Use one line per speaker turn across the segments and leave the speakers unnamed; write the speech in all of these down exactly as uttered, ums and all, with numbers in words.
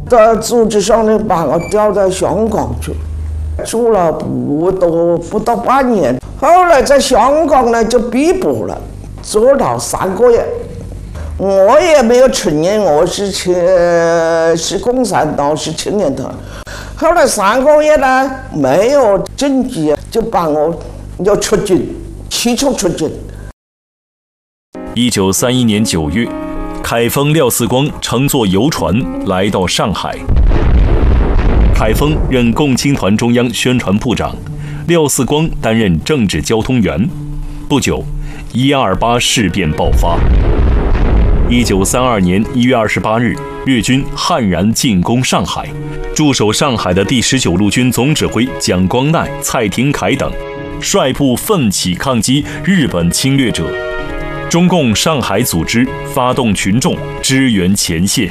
在组织上呢，把我调到香港去，住了不到不到半年。后来在香港呢就被捕了，坐牢三个月。我也没有承认我是青是共产党是青年团。后来三个月呢没有证据，就把我要出军，驱逐出军。
一九三一年九月，凯丰、廖四光乘坐游船来到上海。凯丰任共青团中央宣传部长，廖四光担任政治交通员。不久，一二八事变爆发。一九三二年一月二十八日，日军悍然进攻上海，驻守上海的第十九路军总指挥蒋光鼐、蔡廷锴等，率部奋起抗击日本侵略者。中共上海组织发动群众支援前线。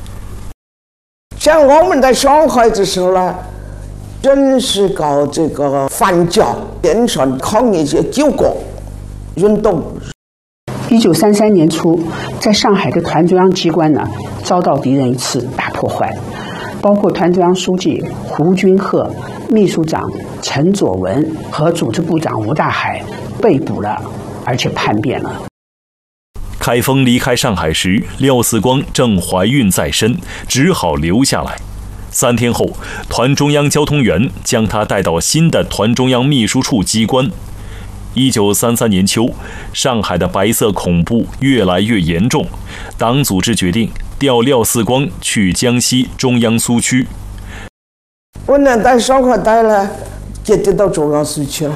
像我们在上海的时候呢，正是搞这个反蒋、宣传抗议些救国运动。
一九三三年初，在上海的团中央机关呢，遭到敌人一次大破坏，包括团中央书记胡君鹤、秘书长陈佐文和组织部长吴大海被捕了，而且叛变了。
凯丰离开上海时，廖四光正怀孕在身，只好留下来。三天后，团中央交通员将他带到新的团中央秘书处机关。一九三三年秋，上海的白色恐怖越来越严重，党组织决定调廖四光去江西中央苏区。
不能在上海待了，就得到中央苏区了。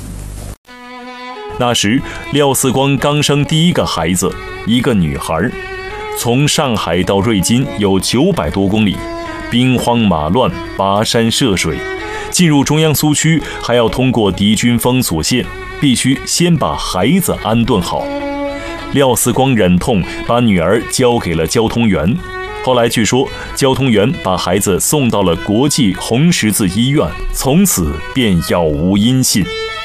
那时，廖四光刚生第一个孩子，一个女孩。从上海到瑞金有九百多公里，兵荒马乱，跋山涉水，进入中央苏区还要通过敌军封锁线，必须先把孩子安顿好。廖四光忍痛把女儿交给了交通员。后来据说，交通员把孩子送到了国际红十字医院，从此便杳无音信。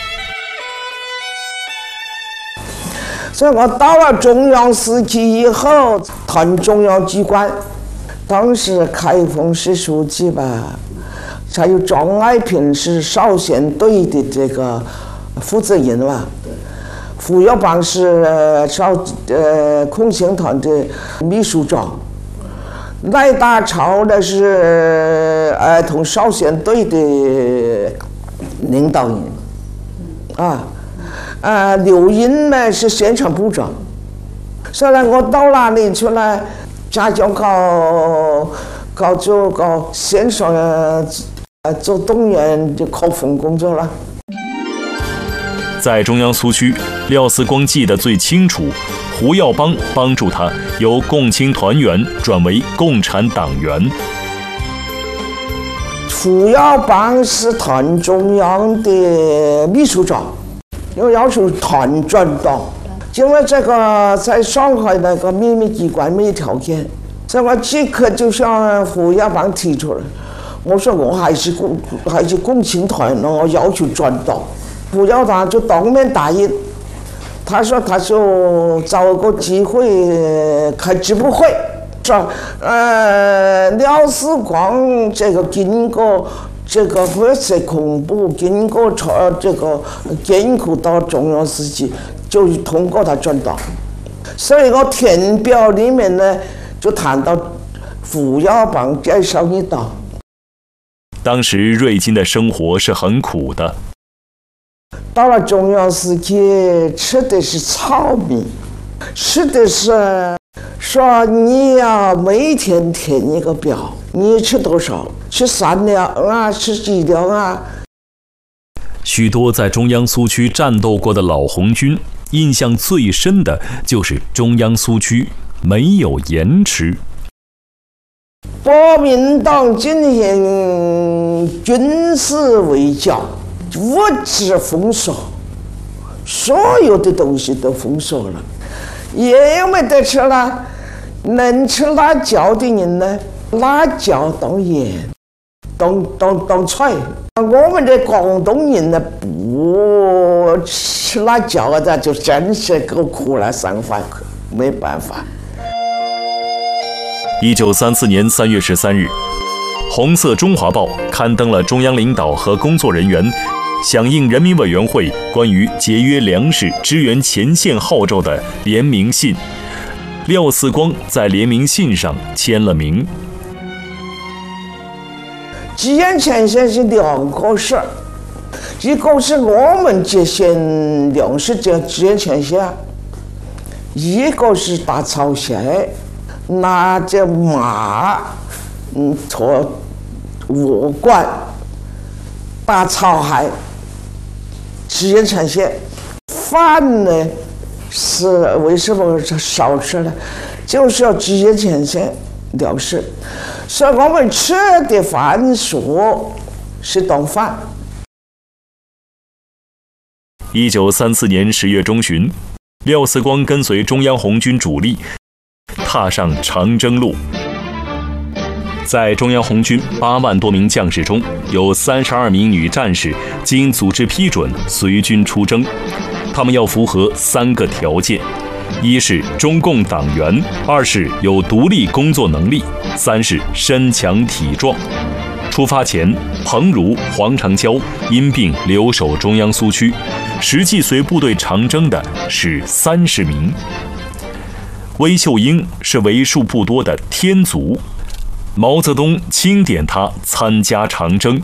所以我到了中央时期以后，团中央机关，当时开封市书记吧，还有张爱萍是少先队的这个负责人嘛，胡耀邦是少呃共青团的秘书长，赖大钊呢是儿童少先队的领导人，啊。啊，刘英呢是宣传部长，所以呢，我到哪里去呢？家乡搞搞就搞宣传，呃，做动员就考分工作了。
在中央苏区，廖四光记得最清楚，胡耀邦帮助他由共青团员转为共产党员。
胡耀邦是团中央的秘书长。又要求团转党，因为这个在上海那个秘密机关没有条件，所以我即刻就向胡耀邦提出来，我说我还是共还是共青团，我要求转党。胡耀邦就当面答应，他说他就找个机会开支部会，说呃廖四光这个经过。这个白色恐怖经过查这个监控到中央时期，就通过他转党。所以我填表里面呢，就谈到胡耀邦介绍一党。
当时瑞金的生活是很苦的。
到了中央时期，吃的是糙米，吃的是说你要每天填一个表，你吃多少？吃三两啊，吃几两啊？
许多在中央苏区战斗过的老红军，印象最深的就是中央苏区没有盐吃。
国民党进行军事围剿，物质封锁，所有的东西都封锁了，也没得吃了。能吃辣椒的人呢，辣椒当盐。当当当菜，我们的广东人呢不吃辣椒的，就真是够苦了，三饭没办法。
一九三四年三月十三日，红色中华报刊登了中央领导和工作人员响应人民委员会关于节约粮食支援前线号召的联名信。廖四光在联名信上签了名。
支援前线是两个事儿，一个是我们这些粮食这支援前线，一个是打草鞋，拿着马，嗯，驮瓦罐，打草鞋，支援前线。饭呢，是为什么少吃呢？就是要支援前线粮食，所以我们吃的饭数是顿饭。
一九三四年十月中旬，廖四光跟随中央红军主力踏上长征路。在中央红军八万多名将士中，有三十二名女战士经组织批准随军出征。他们要符合三个条件：一是中共党员，二是有独立工作能力，三是身强体壮。出发前，彭如、黄长娇因病留守中央苏区，实际随部队长征的是三十名。韦秀英是为数不多的天卒，毛泽东钦点他参加长征。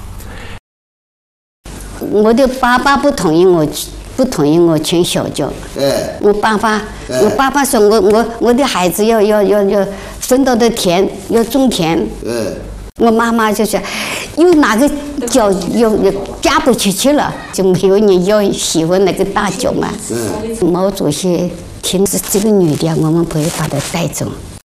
我的爸爸不同意我去。不同意我去小教，我爸爸，我爸爸说我我我的孩子要要要要分到的田要种田，我妈妈就说，有哪个教要要嫁不出去了，就没有人要喜欢那个大脚嘛。毛主席听着这个女的，我们不会把她带走。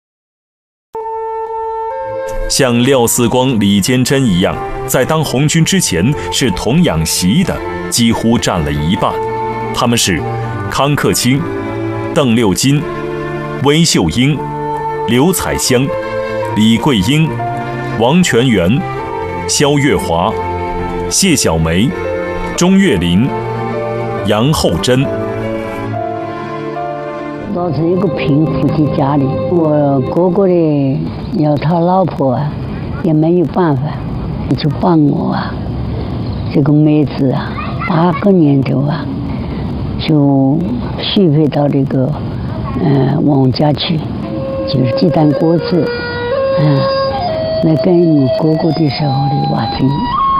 像廖四光、李坚贞一样，在当红军之前是童养媳的，几乎占了一半。他们是康克清、邓六金、韦秀英、刘彩香、李桂英、王全元、肖月华、谢小梅、钟岳林、杨厚珍。
造成一个贫苦的家里，我哥哥的要他老婆啊，也没有办法，就帮我啊，这个妹子啊，八个年头啊，就续配到这个嗯、呃、王家去，就是鸡蛋锅子，嗯，那跟我哥哥的时候的瓦子。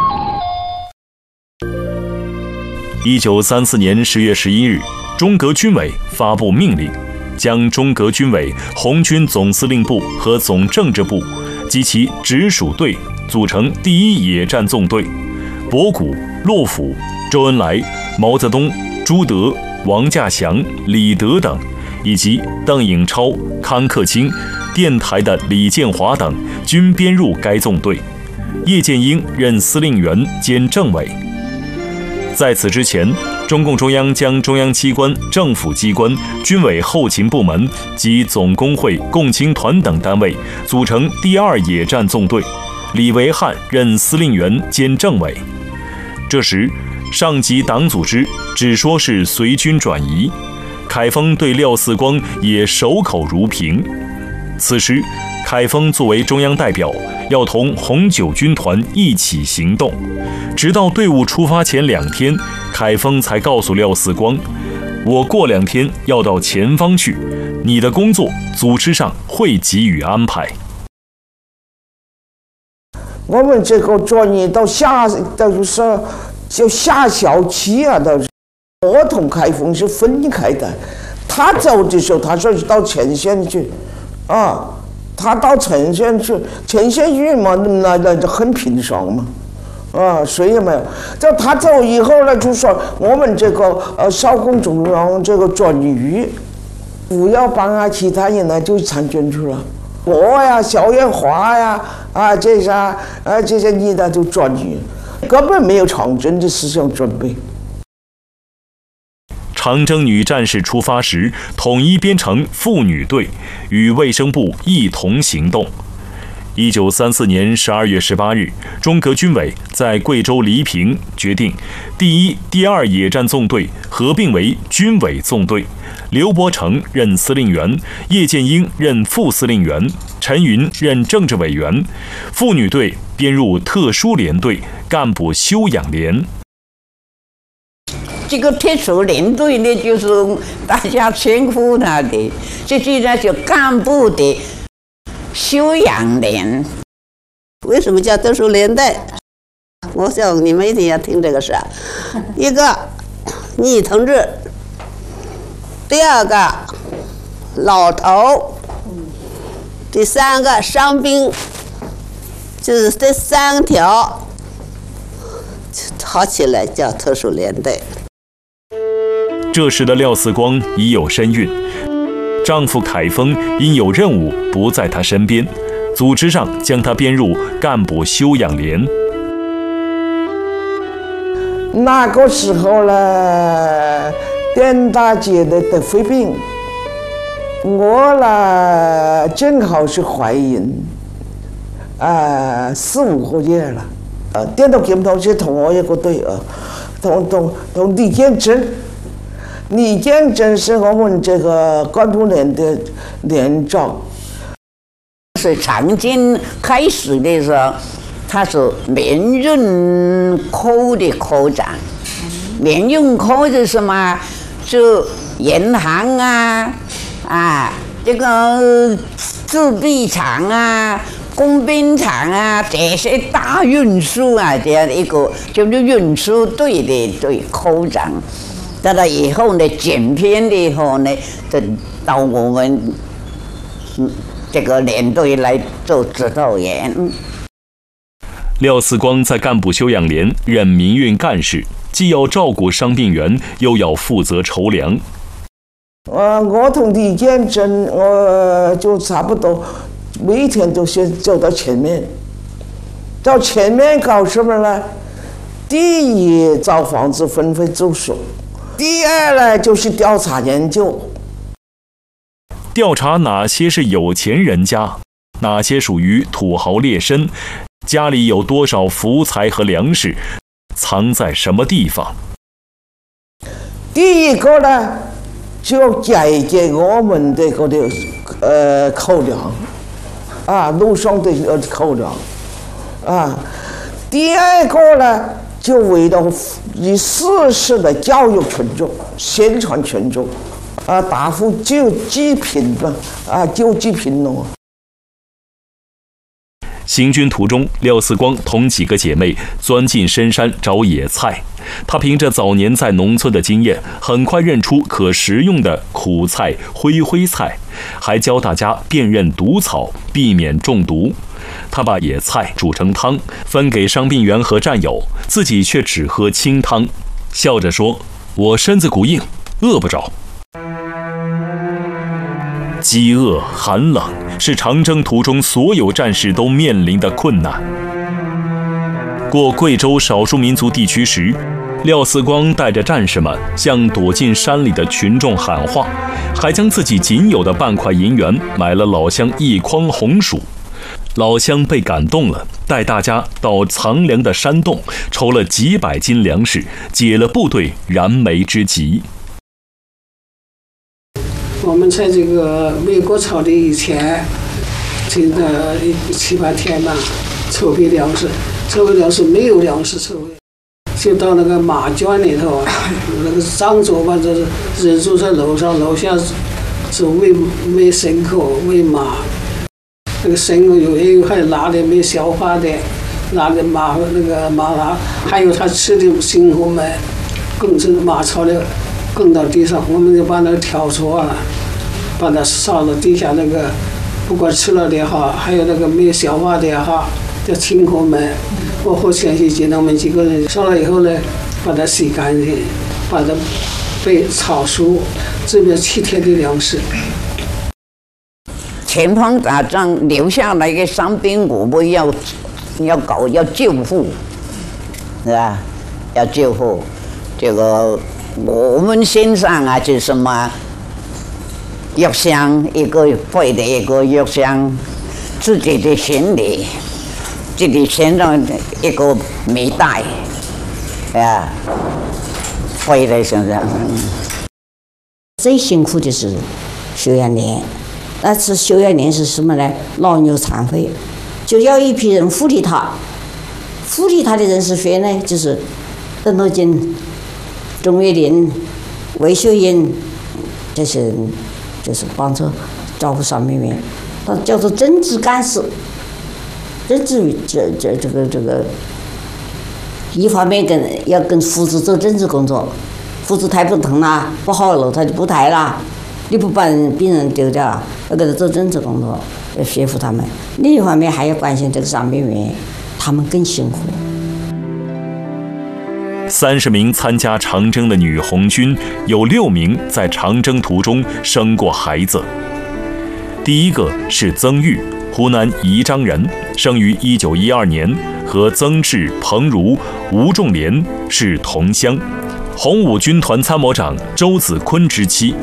一九三四年十月十一日，中革军委发布命令，将中革军委红军总司令部和总政治部及其直属队组成第一野战纵队，博古、洛甫、周恩来、毛泽东、朱德、王稼祥、李德等，以及邓颖超、康克清、电台的李建华等均编入该纵队，叶剑英任司令员兼政委。在此之前，中共中央将中央机关、政府机关、军委后勤部门及总工会、共青团等单位组成第二野战纵队，李维汉任司令员兼政委。这时，上级党组织只说是随军转移，凯丰对廖四光也守口如瓶。此时，凯丰作为中央代表，要同红九军团一起行动。直到队伍出发前两天，凯丰才告诉廖四光：“我过两天要到前方去，你的工作组织上会给予安排。”
我们这个转移到下，都是就下校期啊，都是我同凯丰是分开的。他走的时候，他说到前线去，啊，他到前线去，前线去嘛，那那就很平常嘛。啊，谁也没有。这他走以后呢，就说我们这个呃少共中央这个转移，不要帮啊其他人呢就参军去了。我呀、肖月华呀、啊这些啊这些你的就转移，根本没有长征的思想准备。
长征女战士出发时，统一编成妇女队，与卫生部一同行动。 一九三四年十二月十八日，中革军委在贵州黎平决定，第一、第二野战纵队合并为军委纵队，刘伯承任司令员，叶剑英任副司令员，陈云任政治委员，妇女队编入特殊连队、干部休养连。
这个特殊连队呢，就是大家称呼他的，这就呢叫干部的休养连。
为什么叫特殊连队？我想你们一定要听这个事。一个女同志，第二个老头，第三个伤兵，就是这三条合起来叫特殊连队。
这时的廖四光已有身孕，丈夫凯丰因有任务不在她身边，组织上将她编入干部休养连。
那个时候呢，电大姐的得肺病，我呢正好是怀孕，啊、呃、四五个月了，呃，电到检讨是同我一个队啊，同同同李建珍。李建珍是我们这个干部连的连长。
是长建开始的时候，他是民运科的科长。民运科是什么？就银行啊，啊，这个制币厂啊、工兵厂啊，这些大运输啊，这样一个就是运输队的队科长。到了以后呢，剪片了以后呢，就到我们这个连队来做指导员。
廖四光在干部休养连任民运干事，既要照顾伤病员，又要负责筹粮。
呃，我同李建珍，我就差不多每天都先走到前面，到前面搞什么呢？第一，找房子分配住宿。第二呢，就是调查研究，
调查哪些是有钱人家，哪些属于土豪劣绅，家里有多少福财和粮食，藏在什么地方。
第一个呢，就解决我们这个的呃口粮，啊，路上的呃口粮，啊，第二个呢，就为了以事实的教育群众、宣传群众，啊，答复救济贫吧，啊，救济贫农。
行军途中，廖四光同几个姐妹钻进深山找野菜。她凭着早年在农村的经验，很快认出可食用的苦菜、灰灰菜，还教大家辨认毒草，避免中毒。他把野菜煮成汤，分给伤病员和战友，自己却只喝清汤，笑着说：“我身子骨硬，饿不着。”饥饿、寒冷是长征途中所有战士都面临的困难。过贵州少数民族地区时，廖四光带着战士们向躲进山里的群众喊话，还将自己仅有的半块银元买了老乡一筐红薯。老乡被感动了，带大家到藏粮的山洞，筹了几百斤粮食，解了部队燃眉之急。
我们在这个美国草地以前，这个七八天嘛，筹备粮食，筹备粮食没有粮食筹备，就到那个马圈里头，那个张左吧，就是人住在楼上，楼下是喂喂牲口、喂马。那个牲口有些还拿的没消化的，拿的马那个马拉，还有他吃的牲口们，更是马草的更到地上，我们就把那个挑出啊，把它烧到地下那个，不管吃了的也好，还有那个没有消化的也好，叫牲口们，我和前些姐我们几个人烧了以后呢，把它洗干净，把它被炒熟，这边七天的粮食。
前方打仗留下来的伤兵，我们要要搞要救护，是吧？要救护，这个我们身上啊，就什么药箱，一个废的一个药箱， 自己的心里，自己身上一个没带，啊，回来身上。
最辛苦的是休养年，那次休养年是什么呢？老牛残废，就要一批人护理他，护理他的人是谁呢？就是邓罗金、钟岳林、韦秀英这些人，就是帮着照顾上面面，他叫做政治干事。政治这这这个这个，一方面跟要跟夫子做政治工作，夫子抬不疼啦，不好了他就不抬啦，你不把人病人丢掉，要给他做政治工作，要说服他们。另一方面还要关心这个上面面，他们更辛苦。
三十名参加长征的女红军，有六名在长征途中生过孩子。第一个是曾玉，湖南宜章人，生于一九一二年，和曾志、彭如、吴仲廉是同乡，红五军团参谋长周子坤之妻。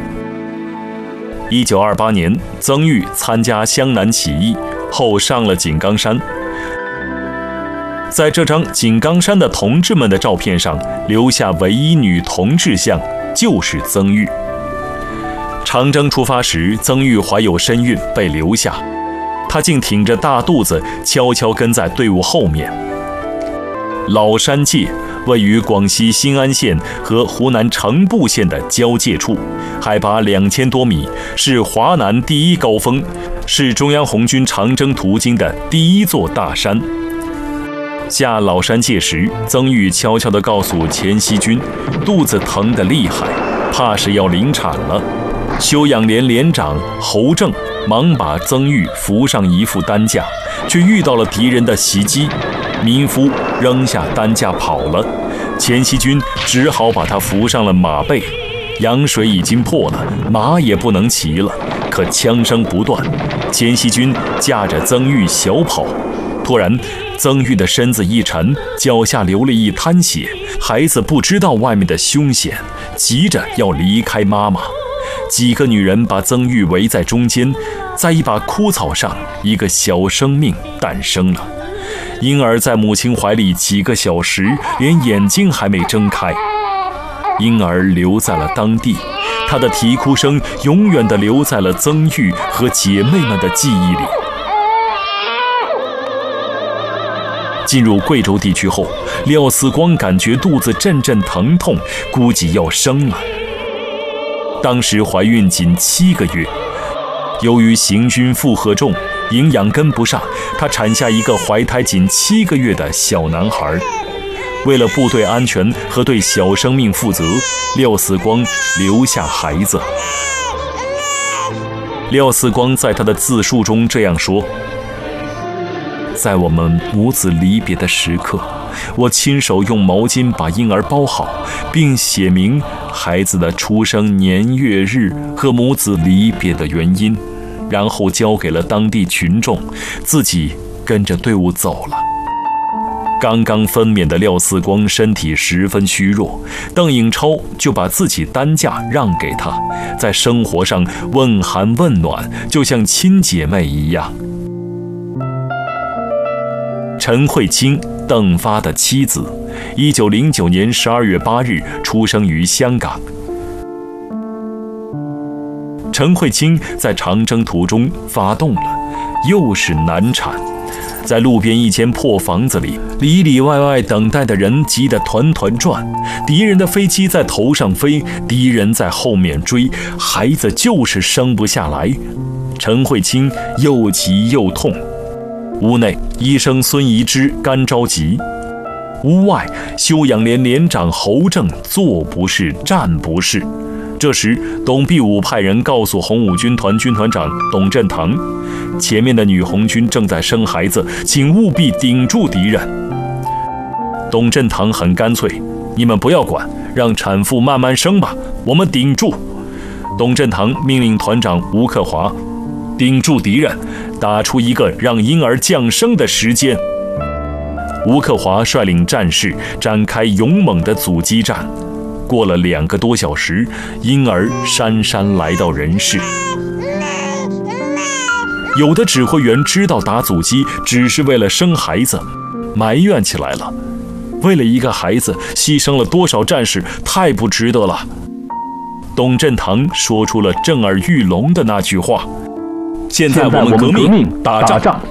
一九二八年，曾玉参加湘南起义后上了井冈山。在这张井冈山的同志们的照片上，留下唯一女同志像就是曾玉。长征出发时，曾玉怀有身孕被留下，她竟挺着大肚子悄悄跟在队伍后面。老山界位于广西新安县和湖南成步县的交界处，海拔两千多米，是华南第一高峰，是中央红军长征途经的第一座大山。下老山界时，曾玉悄悄地告诉钱锡军，肚子疼得厉害，怕是要临产了。休养连连长侯正忙把曾玉扶上一副担架，却遇到了敌人的袭击，民夫扔下担架跑了，钱锡军只好把他扶上了马背。羊水已经破了，马也不能骑了，可枪声不断，钱锡军驾着曾玉小跑。突然，曾玉的身子一沉，脚下流了一滩血，孩子不知道外面的凶险，急着要离开妈妈。几个女人把曾玉围在中间，在一把枯草上，一个小生命诞生了。婴儿在母亲怀里几个小时，连眼睛还没睁开。婴儿留在了当地，他的啼哭声永远地留在了曾玉和姐妹们的记忆里。进入贵州地区后，廖四光感觉肚子阵阵疼痛，估计要生了。当时怀孕仅七个月，由于行军负荷重，营养跟不上，她产下一个怀胎仅七个月的小男孩。为了部队安全和对小生命负责，廖四光留下孩子。廖四光在他的自述中这样说：在我们母子离别的时刻，我亲手用毛巾把婴儿包好，并写明孩子的出生年月日和母子离别的原因，然后交给了当地群众，自己跟着队伍走了。刚刚分娩的廖四光身体十分虚弱，邓颖超就把自己担架让给他，在生活上问寒问暖，就像亲姐妹一样。陈慧清，邓发的妻子，一九零九年十二月八日出生于香港。陈慧清在长征途中发动了，又是难产。在路边一间破房子里，里里外外等待的人急得团团转，敌人的飞机在头上飞，敌人在后面追，孩子就是生不下来。陈慧清又急又痛。屋内，医生孙怡之干着急；屋外，休养连连长侯正坐不是站不是。这时，董必武派人告诉红五军团军团长董振堂，前面的女红军正在生孩子，请务必顶住敌人。董振堂很干脆，你们不要管，让产妇慢慢生吧，我们顶住。董振堂命令团长吴克华顶住敌人，打出一个让婴儿降生的时间。吴克华率领战士展开勇猛的阻击战。过了两个多小时，婴儿姗姗来到人世。 有的指挥员知道打阻击只是为了生孩子，埋怨起来了。为了一个孩子，牺牲了多少战士，太不值得了。董振堂说出了震耳欲聋的那句话：现在我们革命打仗